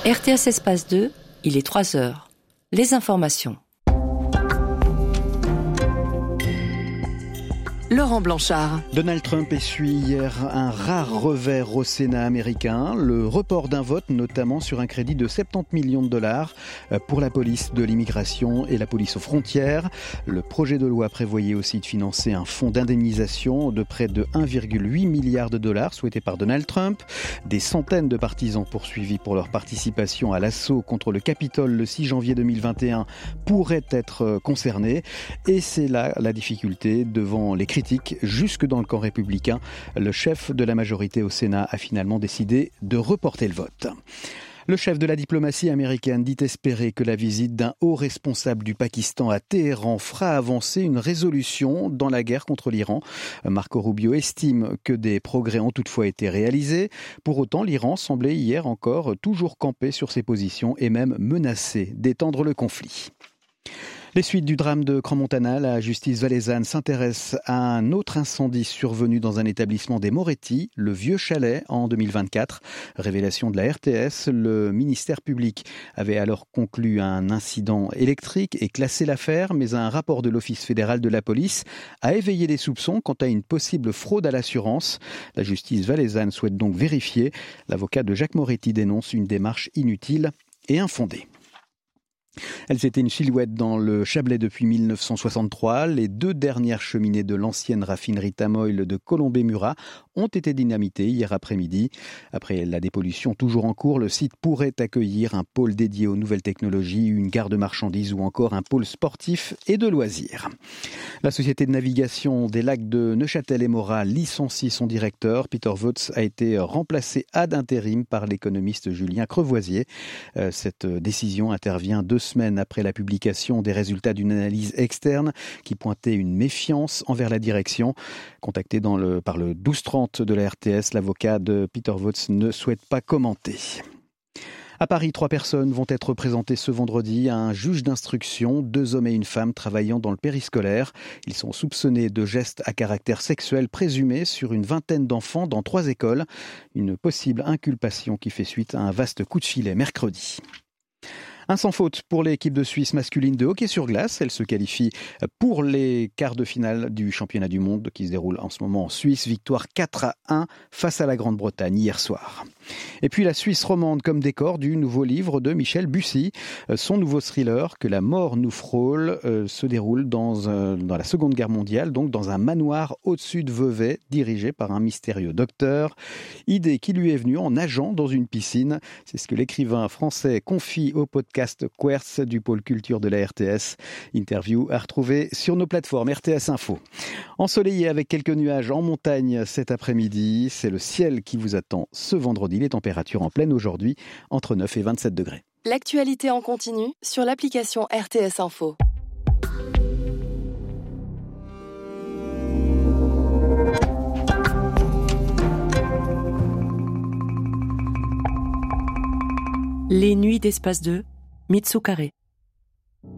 RTS Espace 2, il est 3 heures. Les informations. Laurent Blanchard. Donald Trump essuie hier un rare revers au Sénat américain, le report d'un vote notamment sur un crédit de 70 millions de dollars pour la police de l'immigration et la police aux frontières. Le projet de loi prévoyait aussi de financer un fonds d'indemnisation de près de 1,8 milliard de dollars souhaité par Donald Trump. Des centaines de partisans poursuivis pour leur participation à l'assaut contre le Capitole le 6 janvier 2021 pourraient être concernés. Et c'est là la difficulté devant les critiques jusque dans le camp républicain. Le chef de la majorité au Sénat a finalement décidé de reporter le vote. Le chef de la diplomatie américaine dit espérer que la visite d'un haut responsable du Pakistan à Téhéran fera avancer une résolution dans la guerre contre l'Iran. Marco Rubio estime que des progrès ont toutefois été réalisés. Pour autant, l'Iran semblait hier encore toujours camper sur ses positions et même menacer d'étendre le conflit. Les suites du drame de Crans-Montana, la justice valaisanne s'intéresse à un autre incendie survenu dans un établissement des Moretti, le Vieux Chalet, en 2024. Révélation de la RTS, le ministère public avait alors conclu un incident électrique et classé l'affaire, mais un rapport de l'Office fédéral de la police a éveillé les soupçons quant à une possible fraude à l'assurance. La justice valaisanne souhaite donc vérifier. L'avocat de Jacques Moretti dénonce une démarche inutile et infondée. Elles étaient une silhouette dans le Chablais depuis 1963. Les 2 dernières cheminées de l'ancienne raffinerie Tamoil de Colombey-Murat ont été dynamitées hier après-midi. Après la dépollution toujours en cours, le site pourrait accueillir un pôle dédié aux nouvelles technologies, une gare de marchandises ou encore un pôle sportif et de loisirs. La société de navigation des lacs de Neuchâtel et Morat licencie son directeur. Peter Votz a été remplacé ad intérim par l'économiste Julien Crevoisier. Cette décision intervient 2 semaines après la publication des résultats d'une analyse externe qui pointait une méfiance envers la direction. Contacté par le 1230 de la RTS, l'avocat de Peter Votz ne souhaite pas commenter. À Paris, 3 personnes vont être présentées ce vendredi à un juge d'instruction, 2 hommes et une femme travaillant dans le périscolaire. Ils sont soupçonnés de gestes à caractère sexuel présumés sur une vingtaine d'enfants dans 3 écoles. Une possible inculpation qui fait suite à un vaste coup de filet mercredi. Un sans faute pour l'équipe de Suisse masculine de hockey sur glace. Elle se qualifie pour les quarts de finale du championnat du monde qui se déroule en ce moment en Suisse. Victoire 4-1 face à la Grande-Bretagne hier soir. Et puis la Suisse romande comme décor du nouveau livre de Michel Bussy. Son nouveau thriller, Que la mort nous frôle, se déroule dans la Seconde Guerre mondiale, donc dans un manoir au-dessus de Vevey, dirigé par un mystérieux docteur. Idée qui lui est venue en nageant dans une piscine. C'est ce que l'écrivain français confie au podcast Querce du pôle culture de la RTS. Interview à retrouver sur nos plateformes RTS Info. Ensoleillé avec quelques nuages en montagne cet après-midi, c'est le ciel qui vous attend ce vendredi. Les températures en pleine aujourd'hui, entre 9 et 27 degrés. L'actualité en continu sur l'application RTS Info. Les nuits d'Espace 2, Mitsu Carré.